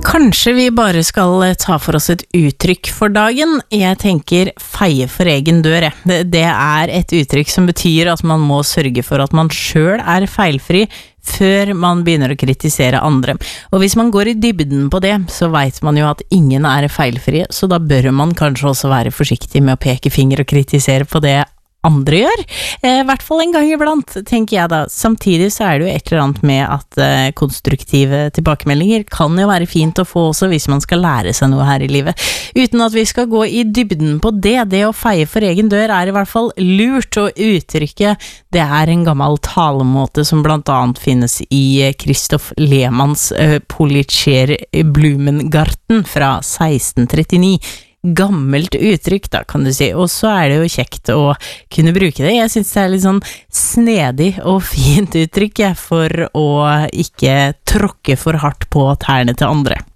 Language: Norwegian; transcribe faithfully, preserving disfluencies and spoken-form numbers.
Kanskje vi bare skal ta for oss et uttrykk for dagen. Jeg tenker feie for egen dør. Det, det er et uttrykk som betyr at man må sørge for at man selv er feilfri før man begynner å kritisere andre. Og hvis man går i dybden på det, så vet man jo at ingen er feilfrie, så da bør man kanskje også være forsiktig med å peke finger og kritisere på det andre gjør, eh, i hvert fall en gang iblant, tenker jeg da. Samtidig så er det jo et eller annet med at eh, konstruktive tilbakemeldinger kan jo være fint å få også hvis man skal lære seg noe her i livet. Uten at vi skal gå i dybden på det, det å feie for egen dør er i hvert fall lurt, og uttrykket, det er en gammel talemåte som blant annet finnes i Christoph Lehmanns eh, Polizeier Blumengarten fra seksten trettini. Gammelt uttrykk da, kan du si, og så er det jo kjekt å kunne bruke det. Jeg synes det er litt sånn snedig og fint uttrykk for å ikke tråkke for hardt på tærne til andre.